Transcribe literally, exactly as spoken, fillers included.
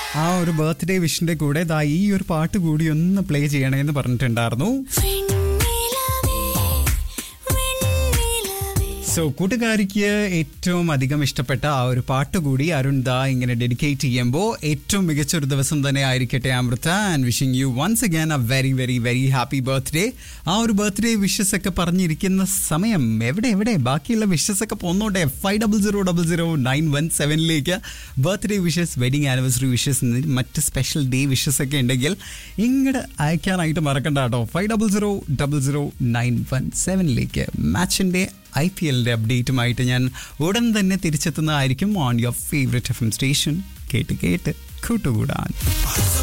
ആ ഒരു ബർത്ത്ഡേ വിഷിന്റെ കൂടെ ദാ ഈ ഒരു പാട്ട് കൂടി ഒന്ന് പ്ലേ ചെയ്യണമെന്ന് പറഞ്ഞിട്ടുണ്ടായിരുന്നു. സോ കൂട്ടുകാരിക്ക് ഏറ്റവും അധികം ഇഷ്ടപ്പെട്ട ആ ഒരു പാട്ട് കൂടി അരുൺ ദാ ഇങ്ങനെ ഡെഡിക്കേറ്റ് ചെയ്യുമ്പോൾ ഏറ്റവും മികച്ചൊരു ദിവസം തന്നെ ആയിരിക്കട്ടെ Amrita. And wishing you once again A very very very happy birthday. ആ ഒരു ബർത്ത്ഡേ വിഷസ് ഒക്കെ പറഞ്ഞിരിക്കുന്ന സമയം എവിടെ എവിടെ ബാക്കിയുള്ള വിഷസ് ഒക്കെ പോന്നോട്ടെ. Five double zero double zero nine one സെവനിലേക്ക് birthday wishes, wedding anniversary wishes, മറ്റ് സ്പെഷ്യൽ ഡേ വിഷസ് ഒക്കെ ഉണ്ടെങ്കിൽ ഇങ്ങോട്ട് അയക്കാനായിട്ട് മറക്കണ്ട കേട്ടോ. Five double zero double zero nine one സെവനിലേക്ക് മാച്ചിൻ്റെ I P എല്ലിൻ്റെ അപ്ഡേറ്റുമായിട്ട് ഞാൻ ഉടൻ തന്നെ തിരിച്ചെത്തുന്നതായിരിക്കും on your favourite F M station. കേട്ട് കേട്ട് കൂട്ടുകൂടാൻ.